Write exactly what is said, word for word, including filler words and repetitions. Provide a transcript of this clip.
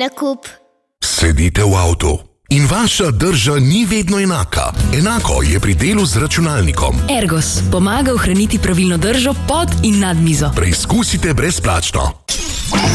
nakup. Sedite v avtu in vaša drža ni vedno enaka. Enako je pri delu z računalnikom. Ergos pomaga ohraniti pravilno držo pod in nad mizo. Preizkusite brezplačno.